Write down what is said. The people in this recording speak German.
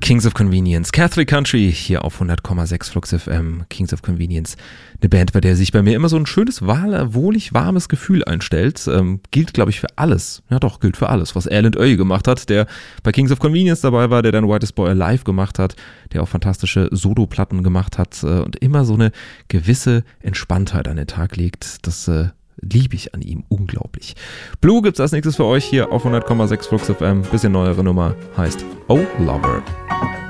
Kings of Convenience. Catholic Country hier auf 100,6 Flux FM. Kings of Convenience. Eine Band, bei der sich bei mir immer so ein schönes, wohlig warmes Gefühl einstellt. Gilt, glaube ich, für alles. Ja doch, gilt für alles, was Alan Oey gemacht hat, der bei Kings of Convenience dabei war, der dann Whitest Boy Alive gemacht hat, der auch fantastische Solo-Platten gemacht hat und immer so eine gewisse Entspanntheit an den Tag legt. Das liebe ich an ihm unglaublich. Blue gibt's als nächstes für euch hier auf 100,6 Flux FM. Bisschen neuere Nummer, heißt Oh Lover.